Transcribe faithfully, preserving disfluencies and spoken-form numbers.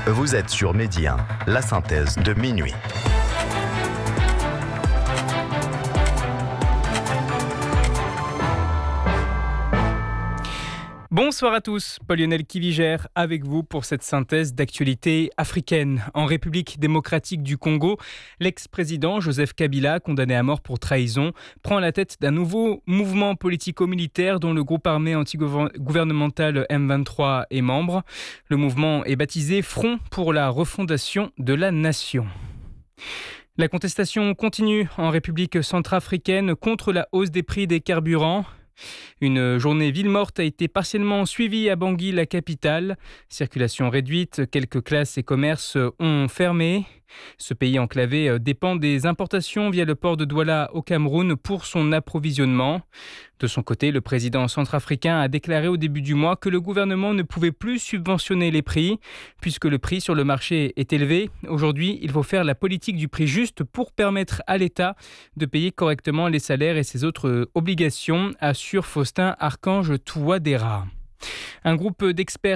Vous êtes sur Midi un, la synthèse de minuit. Bonsoir à tous, Paul-Lionel Kivigère avec vous pour cette synthèse d'actualité africaine. En République démocratique du Congo, l'ex-président Joseph Kabila, condamné à mort pour trahison, prend la tête d'un nouveau mouvement politico-militaire dont le groupe armé anti-gouvernemental M vingt-trois est membre. Le mouvement est baptisé Front pour la refondation de la nation. La contestation continue en République centrafricaine contre la hausse des prix des carburants. Une journée ville morte a été partiellement suivie à Bangui, la capitale. Circulation réduite, quelques classes et commerces ont fermé. Ce pays enclavé dépend des importations via le port de Douala au Cameroun pour son approvisionnement. De son côté, le président centrafricain a déclaré au début du mois que le gouvernement ne pouvait plus subventionner les prix, puisque le prix sur le marché est élevé. Aujourd'hui, il faut faire la politique du prix juste pour permettre à l'État de payer correctement les salaires et ses autres obligations, assure Faustin Archange Touadéra. Un groupe d'experts